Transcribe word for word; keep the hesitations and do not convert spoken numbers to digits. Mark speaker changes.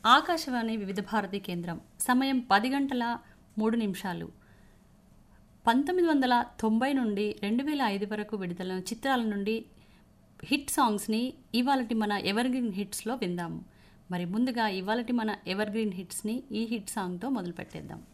Speaker 1: ఆకాశవాణి వివిధ భారతి కేంద్రం. సమయం పది గంటల మూడు నిమిషాలు. పంతొమ్మిది వందల తొంభై నుండి రెండు వేల ఐదు వరకు విడుదలైన చిత్రాల నుండి హిట్ సాంగ్స్ని ఇవాళటి మన ఎవర్ గ్రీన్ హిట్స్లో విందాము. మరి ముందుగా ఇవాళటి మన ఎవర్ గ్రీన్ హిట్స్ని ఈ హిట్ సాంగ్తో మొదలు పెట్టేద్దాం.